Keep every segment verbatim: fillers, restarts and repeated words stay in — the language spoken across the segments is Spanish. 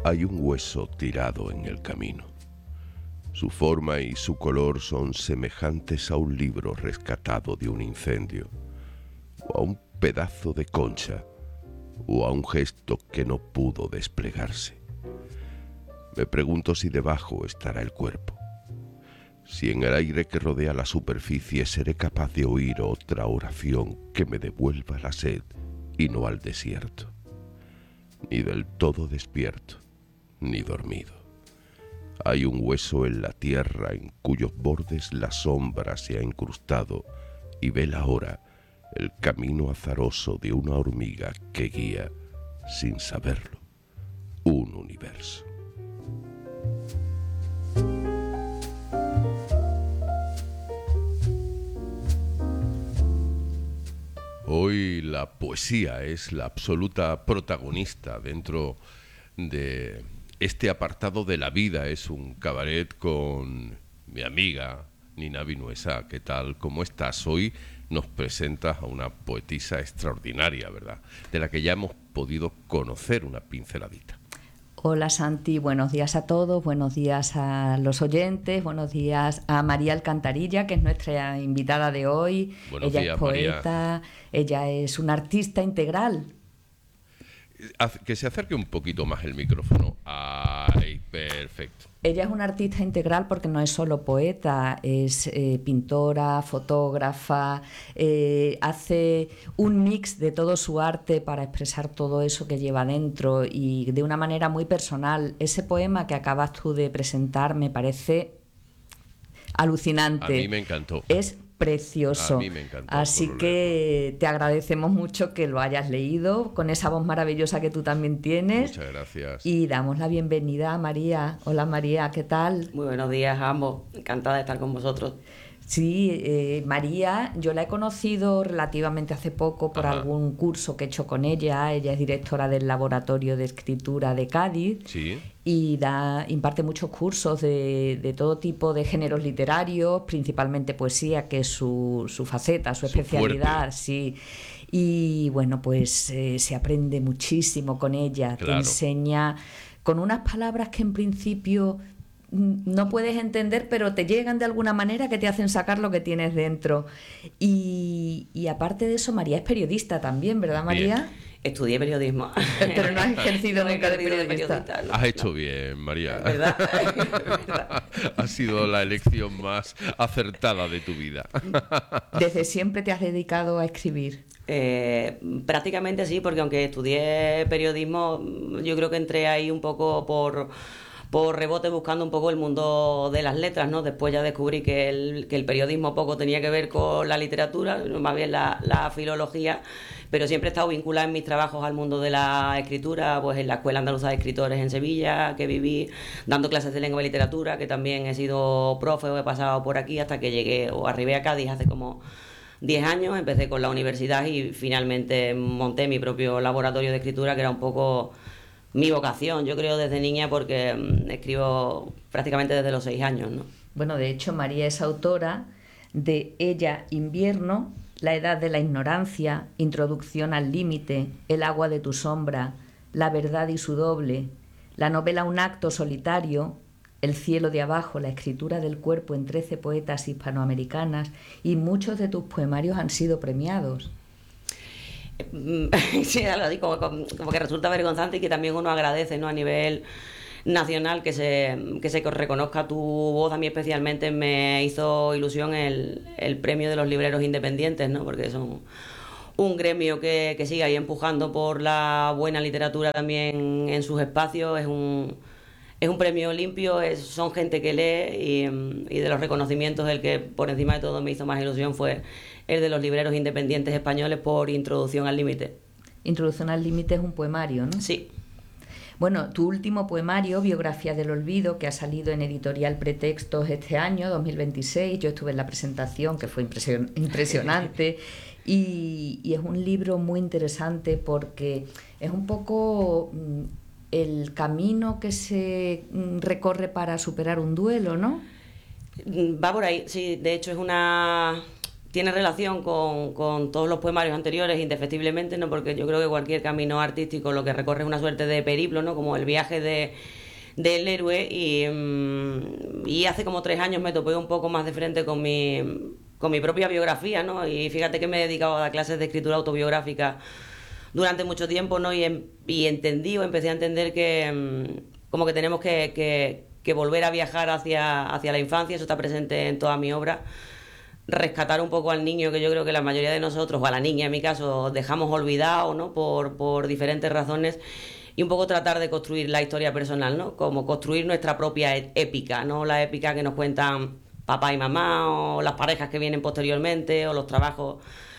Hay un hueso tirado en el camino. Su forma y su color son semejantes a un libro rescatado de un incendio, o a un pedazo de concha, o a un gesto que no pudo desplegarse. Me pregunto si debajo estará el cuerpo. Si en el aire que rodea la superficie seré capaz de oír otra oración que me devuelva la sed y no al desierto. Ni del todo despierto, ni dormido. Hay un hueso en la tierra en cuyos bordes la sombra se ha incrustado y vela ahora el camino azaroso de una hormiga que guía, sin saberlo, un universo. Hoy la poesía es la absoluta protagonista dentro de este apartado de la vida. Es un cabaret con mi amiga Nina Vinuesa. ¿Qué tal? ¿Cómo estás? Hoy nos presentas a una poetisa extraordinaria, ¿verdad? De la que ya hemos podido conocer una pinceladita. Hola Santi, buenos días a todos, buenos días a los oyentes, buenos días a María Alcantarilla, que es nuestra invitada de hoy. Buenos ella días, es poeta, María. Ella es una artista integral. Que se acerque un poquito más el micrófono. Ay, perfecto. Ella es una artista integral porque no es solo poeta, es eh, pintora, fotógrafa, eh, hace un mix de todo su arte para expresar todo eso que lleva dentro y de una manera muy personal. Ese poema que acabas tú de presentar me parece alucinante. A mí me encantó. Es precioso. A mí me encantó. Así que te agradecemos mucho que lo hayas leído con esa voz maravillosa que tú también tienes. Muchas gracias. Y damos la bienvenida a María. Hola María, ¿qué tal? Muy buenos días a ambos, encantada de estar con vosotros. Sí, eh, María, yo la he conocido relativamente hace poco por Ajá. algún curso que he hecho con ella. Ella es directora del Laboratorio de Escritura de Cádiz. Sí. Y da, imparte muchos cursos de, de todo tipo de géneros literarios, principalmente poesía, que es su, su faceta, su, Su especialidad, fuerte. sí. Y bueno, pues eh, se aprende muchísimo con ella, Claro. te enseña con unas palabras que en principio no puedes entender, pero te llegan de alguna manera que te hacen sacar lo que tienes dentro. Y, y aparte de eso, María es periodista también, ¿verdad, María? Bien. Estudié periodismo. Pero no has ejercido No he nunca de ejercido de periodista. periodista, no, Has hecho no. bien, María. ¿Verdad? ¿Verdad? Ha sido la elección más acertada de tu vida. ¿Desde siempre te has dedicado a escribir? Eh, prácticamente sí, porque aunque estudié periodismo, yo creo que entré ahí un poco por... por rebote buscando un poco el mundo de las letras, ¿no? Después ya descubrí que el, que el periodismo poco tenía que ver con la literatura, más bien la, la filología, pero siempre he estado vinculada en mis trabajos al mundo de la escritura, pues en la Escuela Andaluza de Escritores en Sevilla, que viví dando clases de lengua y literatura, que también he sido profe o he pasado por aquí hasta que llegué o arribé a Cádiz hace como diez años, empecé con la universidad y finalmente monté mi propio laboratorio de escritura, que era un poco mi vocación, yo creo, desde niña, porque mmm, escribo prácticamente desde los seis años, ¿no? Bueno, de hecho, María es autora de Ella, Invierno, La edad de la ignorancia, Introducción al límite, El agua de tu sombra, La verdad y su doble, la novela Un acto solitario, El cielo de abajo, la escritura del cuerpo en trece poetas hispanoamericanas, y muchos de tus poemarios han sido premiados. Sí, algo así, como, como que resulta vergonzante y que también uno agradece, ¿no? A nivel nacional que se, que se reconozca tu voz. A mí especialmente me hizo ilusión el, el premio de los libreros independientes, ¿no? Porque son un gremio que, que sigue ahí empujando por la buena literatura también en sus espacios. Es un, es un premio limpio, es, son gente que lee y, y de los reconocimientos el que por encima de todo me hizo más ilusión fue el de los libreros independientes españoles por Introducción al límite. Introducción al límite es un poemario, ¿no? Sí. Bueno, tu último poemario, Biografía del olvido, que ha salido en Editorial Pretextos este año, dos mil veintiséis, yo estuve en la presentación, que fue impresion- impresionante, y, y es un libro muy interesante porque es un poco mm, el camino que se mm, recorre para superar un duelo, ¿no? Va por ahí, sí, de hecho es una... tiene relación con, con todos los poemarios anteriores, indefectiblemente, ¿no? Porque yo creo que cualquier camino artístico lo que recorre es una suerte de periplo, ¿no? Como el viaje de, del héroe, y, y hace como tres años me topé un poco más de frente con mi, con mi propia biografía, ¿no? Y fíjate que me he dedicado a dar clases de escritura autobiográfica durante mucho tiempo, ¿no? Y, y entendí o empecé a entender que como que tenemos que, que, que volver a viajar hacia, hacia la infancia, eso está presente en toda mi obra. Rescatar un poco al niño, que yo creo que la mayoría de nosotros, o a la niña en mi caso, dejamos olvidado, ¿no? Por, por diferentes razones, y un poco tratar de construir la historia personal, ¿no? Como construir nuestra propia épica, ¿no? La épica que nos cuentan papá y mamá, o las parejas que vienen posteriormente, o los trabajos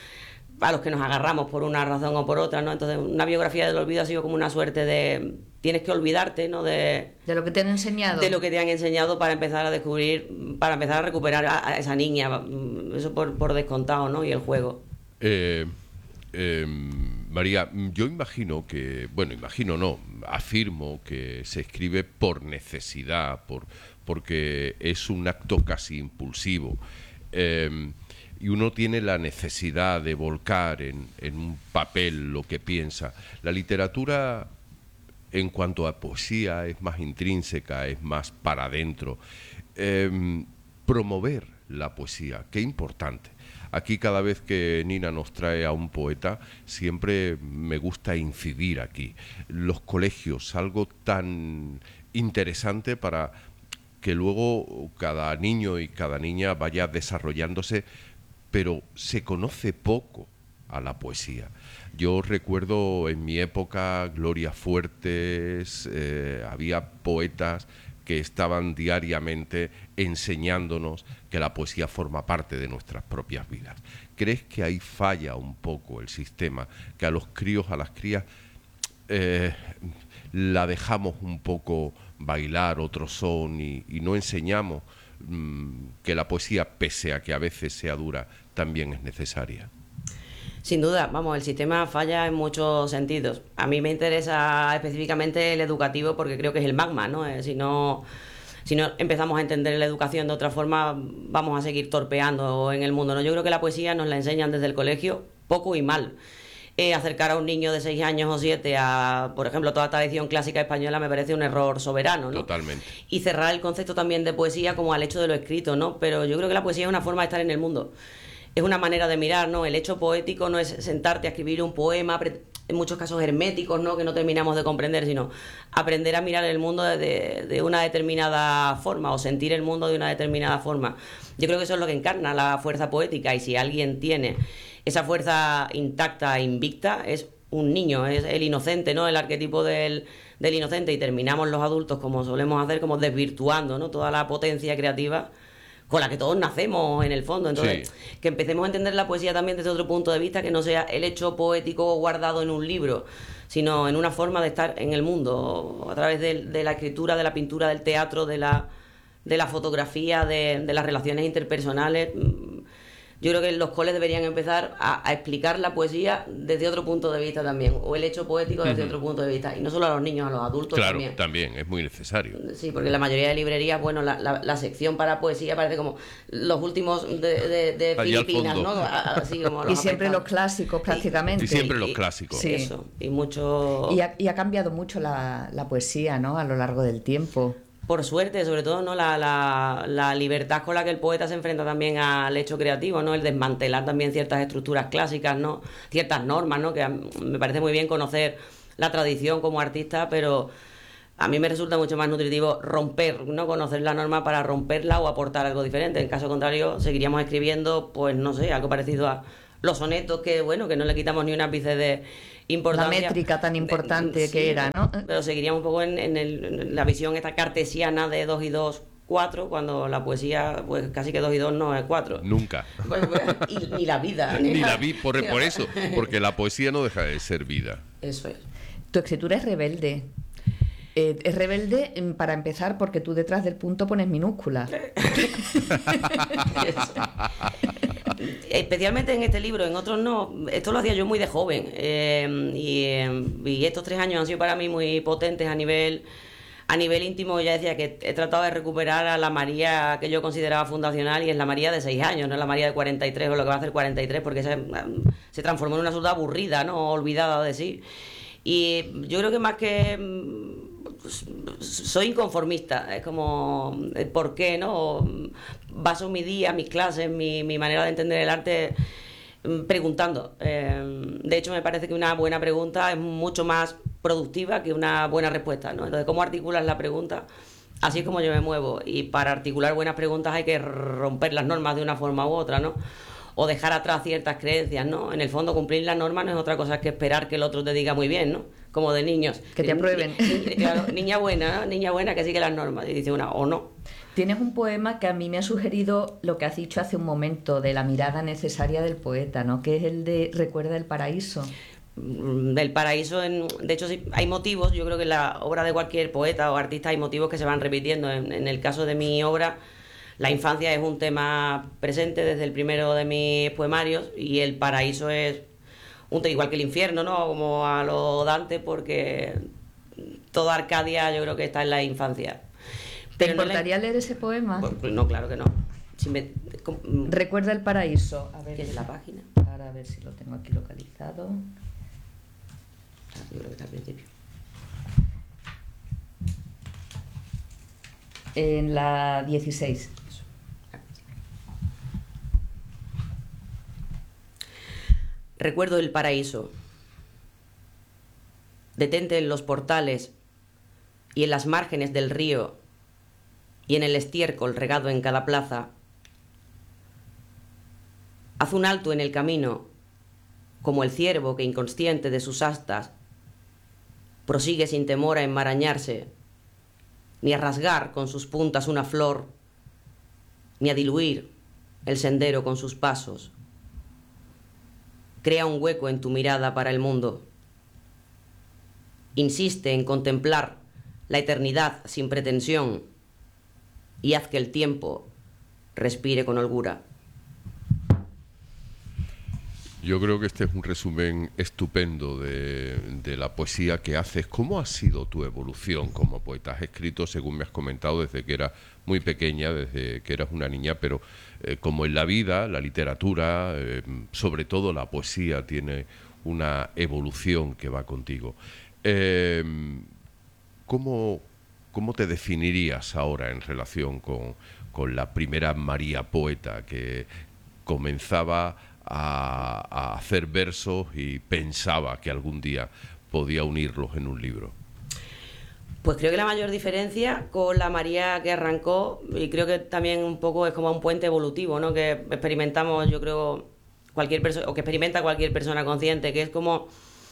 a los que nos agarramos por una razón o por otra, ¿no? Entonces, una biografía del olvido ha sido como una suerte de... Tienes que olvidarte, ¿no? De, de lo que te han enseñado. De lo que te han enseñado para empezar a descubrir, para empezar a recuperar a, a esa niña, eso por, por descontado, ¿no? Y el juego. Eh, eh, María, yo imagino que, bueno, imagino no, afirmo que se escribe por necesidad, por porque es un acto casi impulsivo. Eh, y uno tiene la necesidad de volcar en, en un papel lo que piensa. La literatura, en cuanto a poesía, es más intrínseca, es más para adentro. Eh, promover la poesía, qué importante. Aquí cada vez que Nina nos trae a un poeta, siempre me gusta incidir aquí. Los colegios, algo tan interesante para que luego cada niño y cada niña vaya desarrollándose, pero se conoce poco a la poesía. Yo recuerdo en mi época Gloria Fuertes, eh, había poetas que estaban diariamente enseñándonos que la poesía forma parte de nuestras propias vidas. ¿Crees que ahí falla un poco el sistema? Que a los críos, a las crías, eh, la dejamos un poco bailar otro son y, y no enseñamos mmm, que la poesía, pese a que a veces sea dura, también es necesaria. Sin duda, vamos, el sistema falla en muchos sentidos. A mí me interesa específicamente el educativo porque creo que es el magma, ¿no? Eh, si no, si no empezamos a entender la educación de otra forma, vamos a seguir torpeando en el mundo, ¿no? Yo creo que la poesía nos la enseñan desde el colegio poco y mal. Eh, acercar a un niño de seis años o siete a, por ejemplo, toda tradición clásica española me parece un error soberano, ¿no? Totalmente. Y cerrar el concepto también de poesía como al hecho de lo escrito, ¿no? Pero yo creo que la poesía es una forma de estar en el mundo. Es una manera de mirar, ¿no? El hecho poético no es sentarte a escribir un poema, en muchos casos herméticos, ¿no? Que no terminamos de comprender, sino aprender a mirar el mundo de, de una determinada forma o sentir el mundo de una determinada forma. Yo creo que eso es lo que encarna la fuerza poética, y si alguien tiene esa fuerza intacta e invicta, es un niño, es el inocente, ¿no? El arquetipo del, del inocente, y terminamos los adultos, como solemos hacer, como desvirtuando, ¿no? Toda la potencia creativa con la que todos nacemos en el fondo. Entonces, sí, que empecemos a entender la poesía también desde otro punto de vista, que no sea el hecho poético guardado en un libro, sino en una forma de estar en el mundo, a través de, de la escritura, de la pintura, del teatro, de la, de la fotografía, de, de las relaciones interpersonales. Yo creo que los coles deberían empezar a, a explicar la poesía desde otro punto de vista también, o el hecho poético desde uh-huh. otro punto de vista, y no solo a los niños, a los adultos claro, también. Claro, también, es muy necesario. Sí, porque la mayoría de librerías, bueno, la, la, la sección para poesía parece como los últimos de, de, de Filipinas, ¿no? Así como los y siempre los clásicos prácticamente. Y, y siempre los clásicos. Sí. Eso, y mucho... Y ha, y ha cambiado mucho la, la poesía, ¿no? A lo largo del tiempo. Por suerte, sobre todo, ¿no? La, la, la libertad con la que el poeta se enfrenta también al hecho creativo, ¿no? El desmantelar también ciertas estructuras clásicas, ¿no? Ciertas normas, ¿no? Que me parece muy bien conocer la tradición como artista, pero a mí me resulta mucho más nutritivo romper, ¿no? Conocer la norma para romperla o aportar algo diferente. En caso contrario, seguiríamos escribiendo, pues no sé, algo parecido a los sonetos, que bueno, que no le quitamos ni un ápice de importancia. La métrica tan importante de, sí, que era, ¿no? Pero seguiríamos un poco en, en, el, en la visión esta cartesiana de dos y dos, cuatro, cuando la poesía, pues casi que dos y dos no es cuatro. Nunca. Pues, pues, y, ni la vida. Ni, ni la vida, por, por eso, porque la poesía no deja de ser vida. Eso es. Tu escritura es rebelde. Eh, es rebelde, para empezar, porque tú detrás del punto pones minúsculas. Especialmente en este libro, en otros no. Esto lo hacía yo muy de joven, eh, y, eh, y estos tres años han sido para mí muy potentes a nivel a nivel íntimo ya decía que he tratado de recuperar a la María que yo consideraba fundacional, y es la María de seis años, no es la María de cuarenta y tres o lo que va a hacer cuarenta y tres, porque se, se transformó en una soldada aburrida, ¿no? Olvidada de sí. Y yo creo que más que soy inconformista, es como ¿por qué? ¿No? Baso mi día, mis clases, mi, mi manera de entender el arte preguntando. Eh, de hecho, me parece que una buena pregunta es mucho más productiva que una buena respuesta, ¿no? Entonces, ¿cómo articulas la pregunta? Así es como yo me muevo, y para articular buenas preguntas hay que romper las normas de una forma u otra, ¿no? O dejar atrás ciertas creencias, ¿no? En el fondo, cumplir las normas no es otra cosa que esperar que el otro te diga muy bien, ¿no? Como de niños. Que te aprueben. Ni, claro, niña buena, ¿no? Niña buena que sigue las normas. Y dice una, o no. Tienes un poema que a mí me ha sugerido lo que has dicho hace un momento, de la mirada necesaria del poeta, ¿no? Que es el de Recuerda el paraíso. Del paraíso, en, de hecho, sí, hay motivos. Yo creo que en la obra de cualquier poeta o artista hay motivos que se van repitiendo. En, en el caso de mi obra, la infancia es un tema presente desde el primero de mis poemarios, y el paraíso es un tema igual que el infierno, ¿no? Como a lo Dante, porque toda Arcadia yo creo que está en la infancia. ¿Te importaría no le... leer ese poema? Pues, no, claro que no. Si me... Recuerda el paraíso. A ver, ¿qué es la página? Para ver si lo tengo aquí localizado. Ah, yo creo que está al principio. En la dieciséis. Recuerdo el paraíso. Detente en los portales y en las márgenes del río y en el estiércol regado en cada plaza. Haz un alto en el camino, como el ciervo que, inconsciente de sus astas, prosigue sin temor a enmarañarse, ni a rasgar con sus puntas una flor, ni a diluir el sendero con sus pasos. Crea un hueco en tu mirada para el mundo. Insiste en contemplar la eternidad sin pretensión y haz que el tiempo respire con holgura. Yo creo que este es un resumen estupendo de, de la poesía que haces. ¿Cómo ha sido tu evolución como poeta? Has escrito, según me has comentado, desde que eras muy pequeña, desde que eras una niña, pero eh, como en la vida, la literatura, eh, sobre todo la poesía, tiene una evolución que va contigo. Eh, ¿cómo, ¿Cómo te definirías ahora en relación con, con la primera María poeta que comenzaba A, a hacer versos y pensaba que algún día podía unirlos en un libro? Pues creo que la mayor diferencia con la María que arrancó, y creo que también un poco es como un puente evolutivo, ¿no? Que experimentamos, yo creo, cualquier persona, o que experimenta cualquier persona consciente, que es como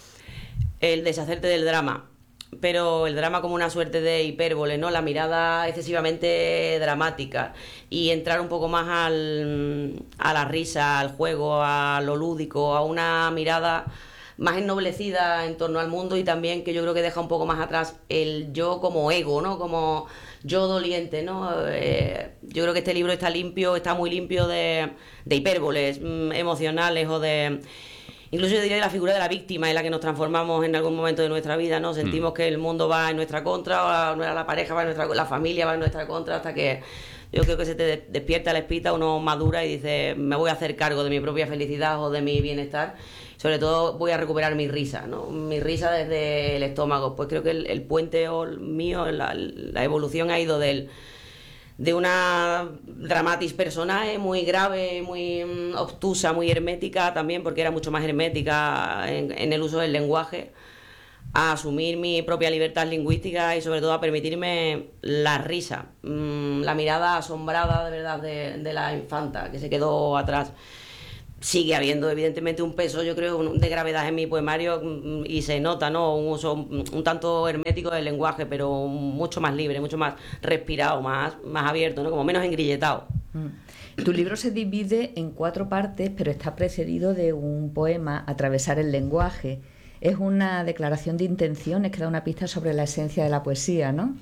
el deshacerte del drama, pero el drama como una suerte de hipérbole, ¿no? La mirada excesivamente dramática, y entrar un poco más al, a la risa, al juego, a lo lúdico, a una mirada más ennoblecida en torno al mundo, y también que yo creo que deja un poco más atrás el yo como ego, ¿no? Como yo doliente, ¿no? Eh, yo creo que este libro está limpio, está muy limpio de, de hipérboles mm, emocionales, o de... Incluso yo diría la figura de la víctima en la que nos transformamos en algún momento de nuestra vida, ¿no? Sentimos mm. que el mundo va en nuestra contra, o la, la pareja va en nuestra, la familia va en nuestra contra, hasta que yo creo que se te despierta la espita, uno madura y dice, me voy a hacer cargo de mi propia felicidad o de mi bienestar. Sobre todo voy a recuperar mi risa, ¿no? Mi risa desde el estómago. Pues creo que el, el puente mío, la, la evolución ha ido del... de una dramatis personae muy grave, muy um, obtusa, muy hermética también, porque era mucho más hermética en, en el uso del lenguaje, a asumir mi propia libertad lingüística y sobre todo a permitirme la risa, um, la mirada asombrada de verdad de, de la infanta que se quedó atrás. Sigue habiendo evidentemente un peso, yo creo, de gravedad en mi poemario, y se nota, ¿no? Un uso un tanto hermético del lenguaje, pero mucho más libre, mucho más respirado, más, más abierto, ¿no? Como menos engrilletado. Mm. Tu libro se divide en cuatro partes, pero está precedido de un poema, Atravesar el lenguaje. Es una declaración de intenciones que da una pista sobre la esencia de la poesía, ¿no?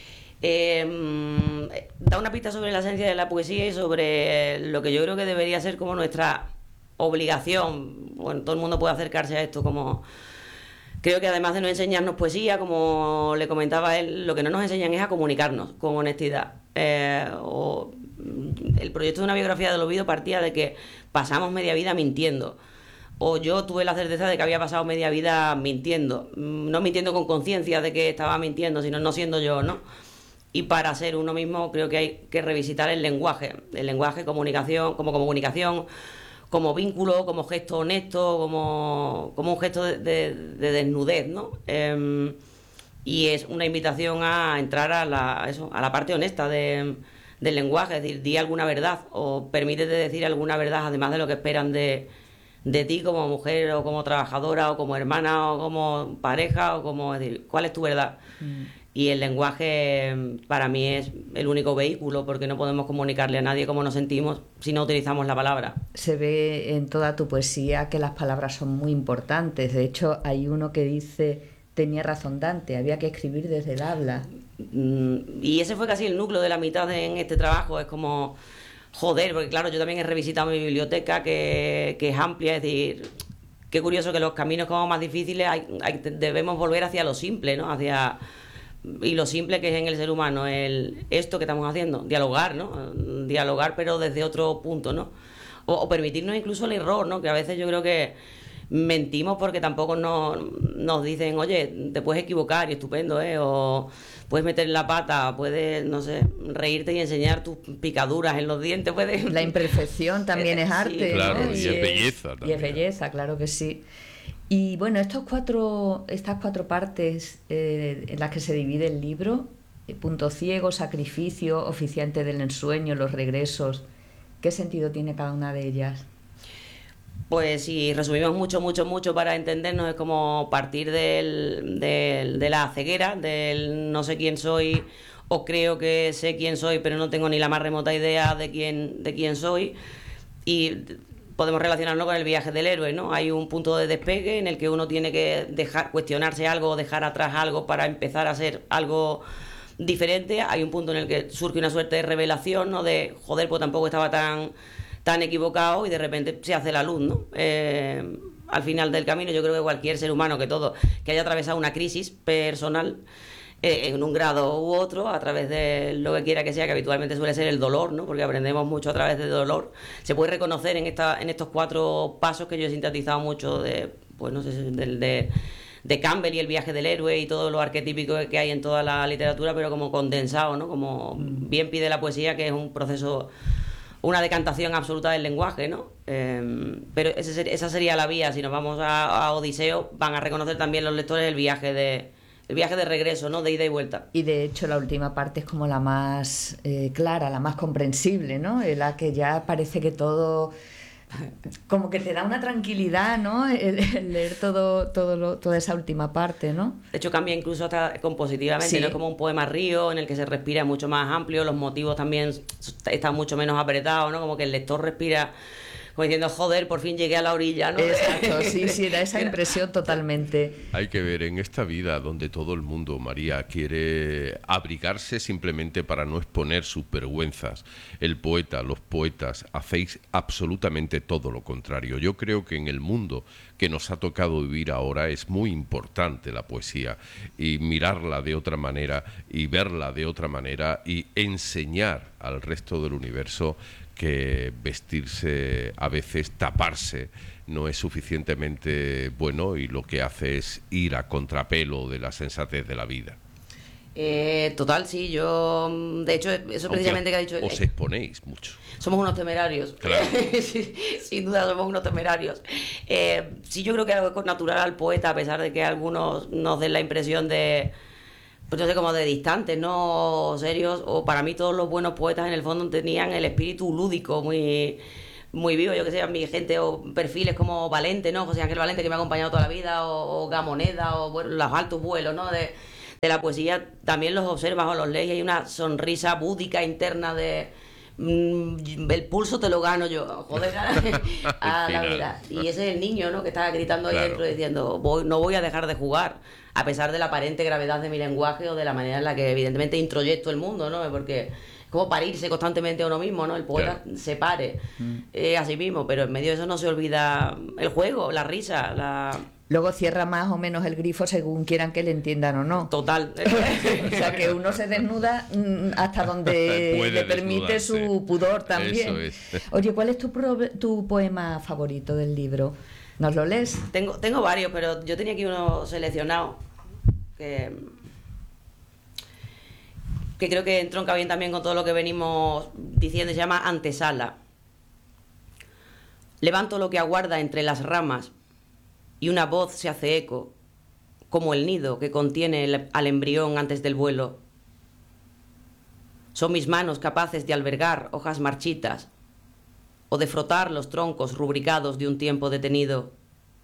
Eh, da una pista sobre la esencia de la poesía y sobre lo que yo creo que debería ser como nuestra obligación. Bueno, todo el mundo puede acercarse a esto como creo que además de no enseñarnos poesía, como le comentaba él, lo que no nos enseñan es a comunicarnos con honestidad. Eh, o, el proyecto de una biografía del Ovidio partía de que pasamos media vida mintiendo. O yo tuve la certeza de que había pasado media vida mintiendo. No mintiendo con conciencia de que estaba mintiendo, sino no siendo yo, ¿no? Y para ser uno mismo creo que hay que revisitar el lenguaje. El lenguaje, comunicación, como comunicación, como vínculo, como gesto honesto, como, como un gesto de, de, de desnudez, ¿no? Eh, y es una invitación a entrar a la, eso, a la parte honesta de, del lenguaje, es decir, di alguna verdad o permítete decir alguna verdad además de lo que esperan de, de ti como mujer o como trabajadora o como hermana o como pareja o como, es decir, ¿cuál es tu verdad? Mm. Y el lenguaje para mí es el único vehículo porque no podemos comunicarle a nadie cómo nos sentimos si no utilizamos la palabra. Se ve en toda tu poesía que las palabras son muy importantes. De hecho, hay uno que dice, tenía razón Dante, había que escribir desde el habla. Y ese fue casi el núcleo de la mitad en este trabajo. Es como, joder, porque claro, yo también he revisitado mi biblioteca que, que es amplia, es decir, qué curioso que los caminos como más difíciles hay, hay, debemos volver hacia lo simple, ¿no? Hacia... Y lo simple que es en el ser humano, el esto que estamos haciendo, dialogar, ¿no? Dialogar, pero desde otro punto, ¿no? O, o permitirnos incluso el error, ¿no? Que a veces yo creo que mentimos porque tampoco nos, nos dicen, oye, te puedes equivocar y estupendo, ¿eh? O puedes meter la pata, puedes, no sé, reírte y enseñar tus picaduras en los dientes, puedes... La imperfección también es arte, sí, claro, ¿no? y, y es belleza también. Y es belleza, claro que sí. Y bueno, estos cuatro, estas cuatro partes eh, en las que se divide el libro, eh, punto ciego, sacrificio, oficiante del ensueño, los regresos, ¿qué sentido tiene cada una de ellas? Pues si resumimos mucho, mucho, mucho para entendernos, es como partir del, del, de la ceguera, del no sé quién soy o creo que sé quién soy, pero no tengo ni la más remota idea de quién, de quién soy. Y podemos relacionarlo con el viaje del héroe, ¿no? Hay un punto de despegue en el que uno tiene que dejar cuestionarse algo o dejar atrás algo para empezar a hacer algo diferente. Hay un punto en el que surge una suerte de revelación, ¿no? De, joder, pues tampoco estaba tan, tan equivocado y de repente se hace la luz, ¿no? Eh, al final del camino yo creo que cualquier ser humano que todo, que haya atravesado una crisis personal eh, en un grado u otro, a través de lo que quiera que sea, que habitualmente suele ser el dolor, ¿no? Porque aprendemos mucho a través del dolor. Se puede reconocer en esta en estos cuatro pasos que yo he sintetizado mucho de, pues no sé, del de, de Campbell y el viaje del héroe y todo lo arquetípico que hay en toda la literatura, pero como condensado, ¿no? Como bien pide la poesía, que es un proceso, una decantación absoluta del lenguaje, ¿no? Eh, pero ese, esa sería la vía. Si nos vamos a, a Odiseo, van a reconocer también los lectores el viaje de el viaje de regreso, ¿no? De ida y vuelta. Y de hecho la última parte es como la más eh, clara, la más comprensible, ¿no? En la que ya parece que todo, como que te da una tranquilidad, ¿no? El, el leer todo, todo lo, toda esa última parte, ¿no? De hecho cambia incluso hasta compositivamente, sí. ¿No? Es como un poema río en el que se respira mucho más amplio, los motivos también están mucho menos apretados, ¿no? Como que el lector respira como diciendo, joder, por fin llegué a la orilla, ¿no? Exacto, sí, sí, da esa impresión totalmente. Hay que ver, en esta vida donde todo el mundo, María, quiere abrigarse simplemente para no exponer sus vergüenzas, el poeta, los poetas, hacéis absolutamente todo lo contrario. Yo creo que en el mundo que nos ha tocado vivir ahora es muy importante la poesía y mirarla de otra manera y verla de otra manera y enseñar al resto del universo que vestirse, a veces taparse, no es suficientemente bueno y lo que hace es ir a contrapelo de la sensatez de la vida. Eh, total, sí, yo, de hecho, eso precisamente que ha dicho... Os exponéis mucho. Somos unos temerarios, claro. sí, sin duda somos unos temerarios. Eh, sí, yo creo que algo es natural al poeta, a pesar de que algunos nos den la impresión de... pues no sé, como de distantes, ¿no? Serios, o para mí todos los buenos poetas en el fondo tenían el espíritu lúdico muy, muy vivo. Yo que sé, mi gente o perfiles como Valente, ¿no? José Ángel Valente, que me ha acompañado toda la vida, o, o Gamoneda, o bueno, los altos vuelos, ¿no? De, de la poesía también los observas o los lees y hay una sonrisa búdica interna de... mmm, el pulso te lo gano yo, joder, a la vida. Y ese es el niño, ¿no? Que está gritando ahí claro. dentro diciendo, voy, no voy a dejar de jugar, a pesar de la aparente gravedad de mi lenguaje o de la manera en la que evidentemente introyecto el mundo, ¿no? Porque es como parirse constantemente a uno mismo, ¿no? El poeta claro. se pare mm. eh, a sí mismo, pero en medio de eso no se olvida el juego, la risa, la... Luego cierra más o menos el grifo según quieran que le entiendan o no. Total. O sea que uno se desnuda hasta donde Puede le permite su pudor también. Eso es. Oye, ¿cuál es tu, pro- tu poema favorito del libro? ¿Nos lo lees? Tengo, tengo varios, pero yo tenía aquí uno seleccionado que, que creo que entronca bien también con todo lo que venimos diciendo. Se llama Antesala. Levanto lo que aguarda entre las ramas y una voz se hace eco, como el nido que contiene el, al embrión antes del vuelo. Son mis manos capaces de albergar hojas marchitas o de frotar los troncos rubricados de un tiempo detenido.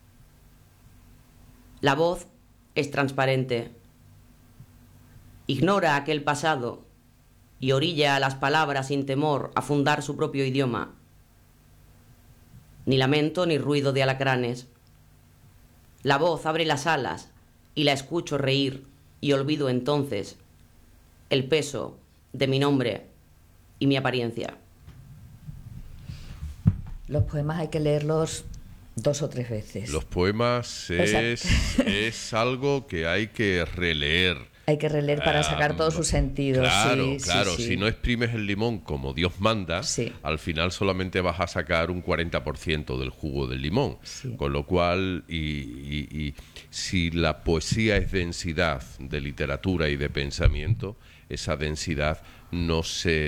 La voz es transparente. Ignora aquel pasado y orilla a las palabras sin temor a fundar su propio idioma. Ni lamento ni ruido de alacranes. La voz abre las alas y la escucho reír y olvido entonces el peso de mi nombre y mi apariencia. Los poemas hay que leerlos dos o tres veces. Los poemas es, es algo que hay que releer. Hay que releer para sacar todos sus sentidos. Claro, sí, claro. Sí, sí. Si no exprimes el limón como Dios manda, Sí. al final solamente vas a sacar un cuarenta por ciento del jugo del limón. Sí. Con lo cual, y, y, y si la poesía es densidad de literatura y de pensamiento, esa densidad no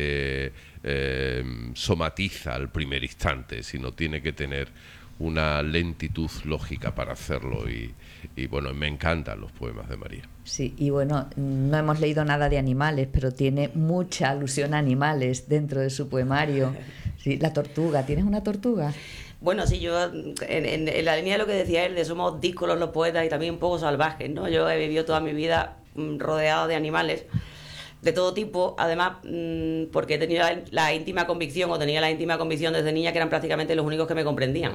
se eh, somatiza al primer instante, sino tiene que tener una lentitud lógica para hacerlo. Y, y bueno, me encantan los poemas de María. Sí, y bueno, no hemos leído nada de animales, pero tiene mucha alusión a animales dentro de su poemario. Sí, la tortuga, ¿tienes una tortuga? Bueno, sí, yo en, en, en la línea de lo que decía él, de somos díscolos los poetas y también un poco salvajes, ¿no? Yo he vivido toda mi vida mm, rodeado de animales de todo tipo, además mmm, porque he tenido la, la íntima convicción, o tenía la íntima convicción desde niña, que eran prácticamente los únicos que me comprendían.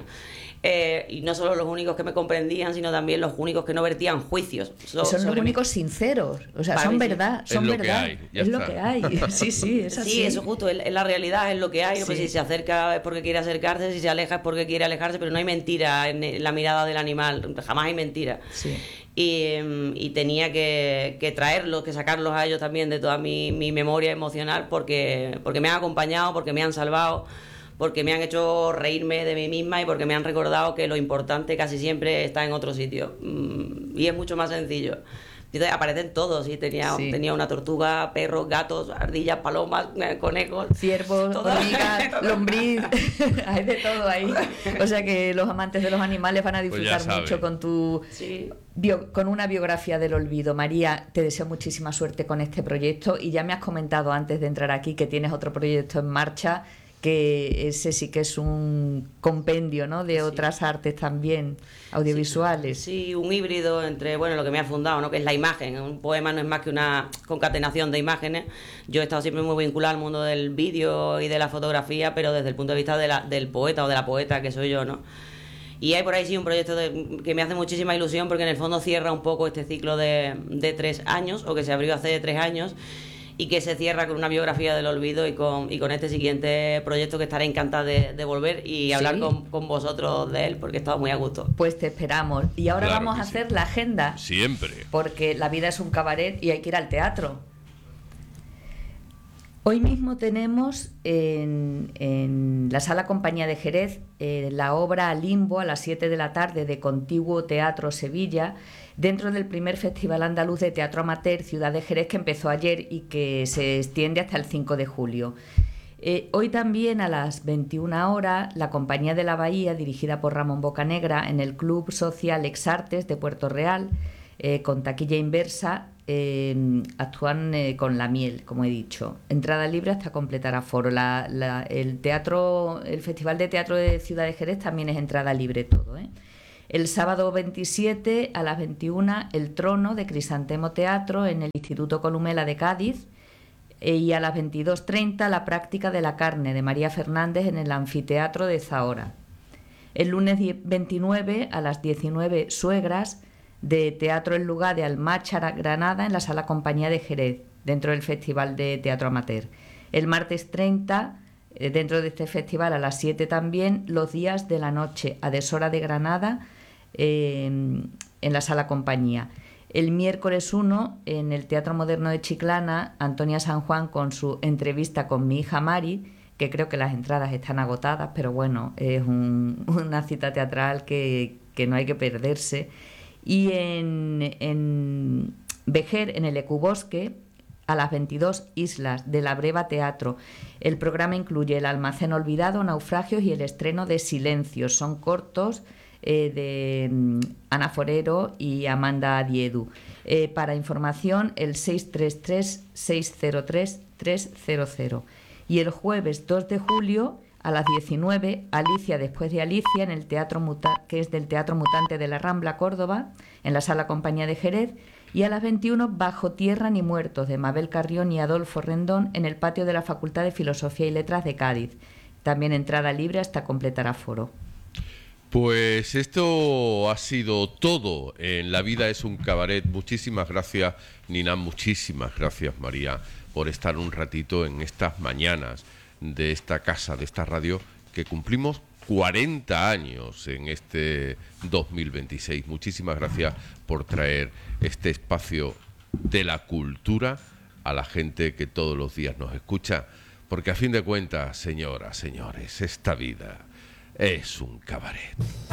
Eh, y no solo los únicos que me comprendían, sino también los únicos que no vertían juicios. So, son los mí. únicos sinceros, o sea, Para son mí sí. verdad, son Es lo que verdad. hay, ya es lo está. que hay, sí, sí, es así. Sí, eso justo, es, es la realidad, es lo que hay. Sí. Pues si se acerca es porque quiere acercarse, si se aleja es porque quiere alejarse, pero no hay mentira en la mirada del animal, jamás hay mentira. Sí. Y, y tenía que, que traerlos, que sacarlos a ellos también de toda mi, mi memoria emocional, porque, porque me han acompañado, porque me han salvado, porque me han hecho reírme de mí misma y porque me han recordado que lo importante casi siempre está en otro sitio. Y es mucho más sencillo. Entonces aparecen todos, y tenía, Sí. tenía una tortuga, perros, gatos, ardillas, palomas, conejos. Ciervos, todo. hormigas, lombriz, hay de todo ahí. O sea que los amantes de los animales van a Pues ya disfrutar saben. mucho con tu Sí. bio- con una biografía del olvido. María, te deseo muchísima suerte con este proyecto, y ya me has comentado antes de entrar aquí que tienes otro proyecto en marcha, que ese sí que es un compendio, ¿no?, de Sí. otras artes también audiovisuales. Sí, un híbrido entre, bueno, lo que me ha fundado, ¿no?, que es la imagen. Un poema no es más que una concatenación de imágenes. Yo he estado siempre muy vinculado al mundo del vídeo y de la fotografía, pero desde el punto de vista de la, del poeta o de la poeta que soy yo, ¿no? Y hay por ahí sí un proyecto de, que me hace muchísima ilusión, porque en el fondo cierra un poco este ciclo de, de tres años, o que se abrió hace tres años, y que se cierra con una biografía del olvido, y con, y con este siguiente proyecto que estaré encantada de, de volver y hablar Sí. con, con vosotros de él, porque he estado muy a gusto. Pues te esperamos. Y ahora Claro vamos que a sí. hacer la agenda, Siempre. porque la vida es un cabaret y hay que ir al teatro. Hoy mismo tenemos en, en la Sala Compañía de Jerez eh, la obra Limbo a las siete de la tarde de Contiguo Teatro Sevilla, dentro del primer Festival Andaluz de Teatro Amateur Ciudad de Jerez, que empezó ayer y que se extiende hasta el cinco de julio. Eh, hoy también a las veintiuna horas, la Compañía de la Bahía, dirigida por Ramón Bocanegra, en el Club Social Exartes de Puerto Real, eh, con taquilla inversa, eh, actúan eh, con La Miel, como he dicho. Entrada libre hasta completar aforo. La, la, el teatro, el Festival de Teatro de Ciudad de Jerez también es entrada libre todo, ¿eh? El sábado veintisiete a las veintiuna, El Trono de Crisantemo Teatro en el Instituto Columela de Cádiz. Y a las veintidós treinta, La Práctica de la Carne de María Fernández en el Anfiteatro de Zahora. El lunes veintinueve a las diecinueve, Suegras de Teatro El Lugar de Almáchara, Granada, en la Sala Compañía de Jerez, dentro del Festival de Teatro Amateur. El martes treinta, eh, dentro de este festival a las siete también, Los Días de la Noche, a Deshora de Granada, eh, en la Sala Compañía. El miércoles uno, en el Teatro Moderno de Chiclana, Antonia San Juan con su entrevista con mi hija Mari, que creo que las entradas están agotadas, pero bueno, es un, una cita teatral que, que no hay que perderse. Y en, en Vejer, en el Ecubosque, a las veintidós, Islas, de la Breva Teatro. El programa incluye El almacén olvidado, Naufragios y el estreno de Silencios. Son cortos eh, de um, Ana Forero y Amanda Diedu. Eh, para información, el seis tres tres, seis cero tres, tres cero cero. Y el jueves dos de julio, a las diecinueve, Alicia después de Alicia, en el teatro Muta, que es del Teatro Mutante de la Rambla, Córdoba, en la Sala Compañía de Jerez. Y a las veintiuna, Bajo tierra ni muertos, de Mabel Carrión y Adolfo Rendón, en el patio de la Facultad de Filosofía y Letras de Cádiz. También entrada libre hasta completar aforo. Pues esto ha sido todo en La vida es un cabaret. Muchísimas gracias, Nina, muchísimas gracias, María, por estar un ratito en estas mañanas de esta casa, de esta radio, que cumplimos cuarenta años en este dos mil veintiséis. Muchísimas gracias por traer este espacio de la cultura a la gente que todos los días nos escucha, porque a fin de cuentas, señoras, señores, esta vida es un cabaret.